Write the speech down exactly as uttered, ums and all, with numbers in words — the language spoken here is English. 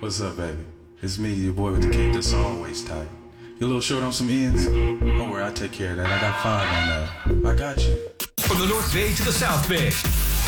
What's up, baby? It's me, your boy with the kick that's always tight. You a little short on some ends? Don't worry, I'll take care of that. I got five on that. I got you. From the North Bay to the South Bay,